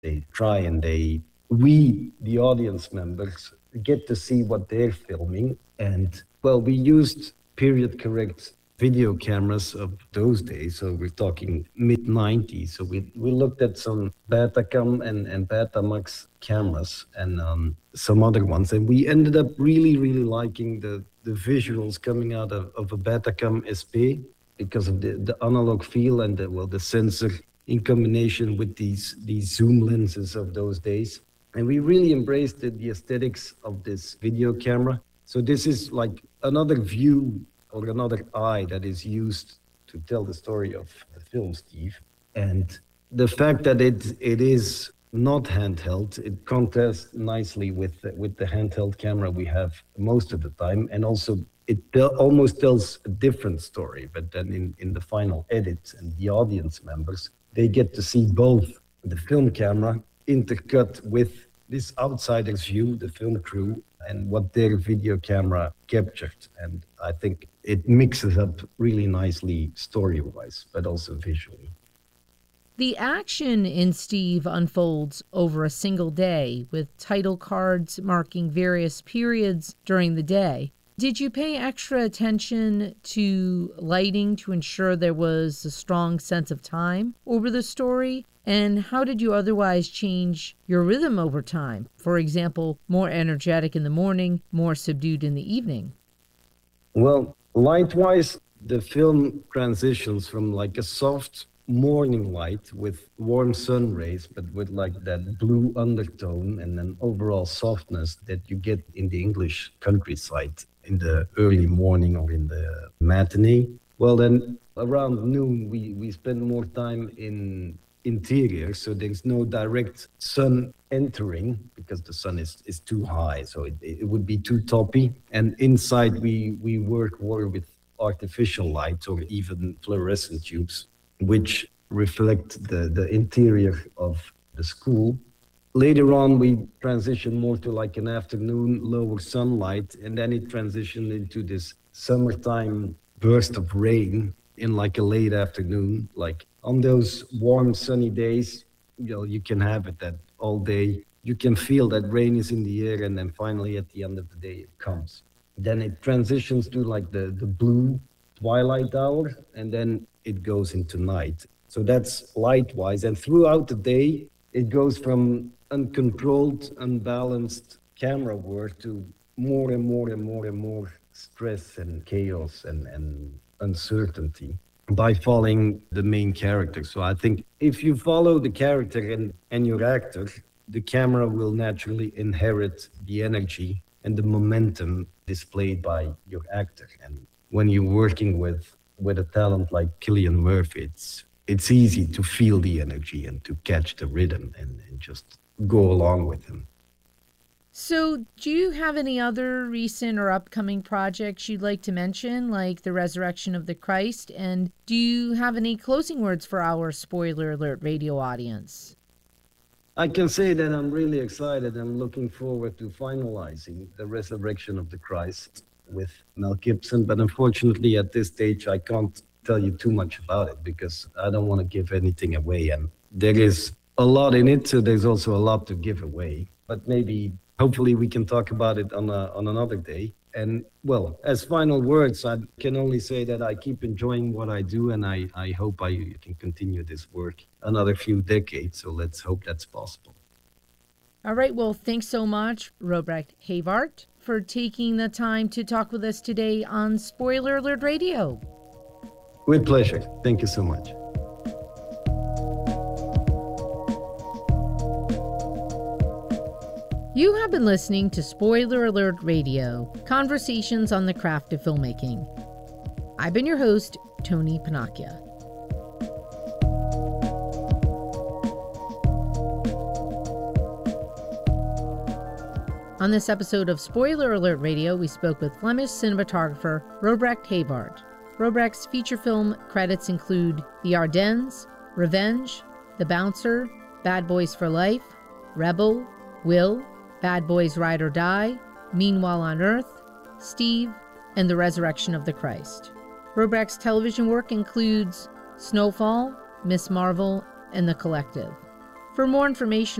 They try and we, the audience members, get to see what they're filming. And well, we used period correct video cameras of those days. So we're talking mid 90s. So we looked at some Betacam and Betamax cameras and some other ones. And we ended up really, really liking the visuals coming out of a Betacam SP because of the analog feel and the sensor in combination with these zoom lenses of those days. And we really embraced the aesthetics of this video camera. So this is like another view or another eye that is used to tell the story of the film, Steve. And the fact that it is not handheld, it contrasts nicely with the handheld camera we have most of the time. And also it almost tells a different story, but then in the final edit and the audience members, they get to see both the film camera intercut with this outsider's view, the film crew, and what their video camera captured. And I think it mixes up really nicely story-wise, but also visually. The action in Steve unfolds over a single day, with title cards marking various periods during the day. Did you pay extra attention to lighting to ensure there was a strong sense of time over the story? And how did you otherwise change your rhythm over time? For example, more energetic in the morning, more subdued in the evening? Well, light-wise, the film transitions from like a soft morning light with warm sun rays, but with like that blue undertone and an overall softness that you get in the English countryside in the early morning or in the matinee. Well, then around noon, we spend more time in interior, so there's no direct sun entering because the sun is too high, so it would be too toppy. And inside we work more with artificial light or even fluorescent tubes, which reflect the interior of the school. Later on, we transition more to like an afternoon, lower sunlight, and then it transitioned into this summertime burst of rain in like a late afternoon. Like on those warm, sunny days, you can have it that all day. You can feel that rain is in the air, and then finally at the end of the day, it comes. Then it transitions to like the blue twilight hour, and then it goes into night. So that's light-wise. And throughout the day, it goes from uncontrolled, unbalanced camera work to more and more and more and more stress and chaos and uncertainty by following the main character. So I think if you follow the character and your actor, the camera will naturally inherit the energy and the momentum displayed by your actor. And when you're working with a talent like Cillian Murphy, it's easy to feel the energy and to catch the rhythm and just go along with him. So do you have any other recent or upcoming projects you'd like to mention, like The Resurrection of the Christ? And do you have any closing words for our Spoiler Alert radio audience? I can say that I'm really excited. I'm looking forward to finalizing The Resurrection of the Christ with Mel Gibson. But unfortunately, at this stage, I can't tell you too much about it because I don't want to give anything away. And there is a lot in it, so there's also a lot to give away. But maybe, hopefully, we can talk about it on another day. And, well, as final words, I can only say that I keep enjoying what I do, and I hope I can continue this work another few decades. So let's hope that's possible. All right. Well, thanks so much, Robrecht Havart, for taking the time to talk with us today on Spoiler Alert Radio. With pleasure. Thank you so much. You have been listening to Spoiler Alert Radio, conversations on the craft of filmmaking. I've been your host, Tony Panacchia. On this episode of Spoiler Alert Radio, we spoke with Flemish cinematographer Robrecht Havart. Robrecht's feature film credits include The Ardennes, Revenge, The Bouncer, Bad Boys for Life, Rebel, Will, Bad Boys Ride or Die, Meanwhile on Earth, Steve, and The Resurrection of the Christ. Robrecht's television work includes Snowfall, Miss Marvel, and The Collective. For more information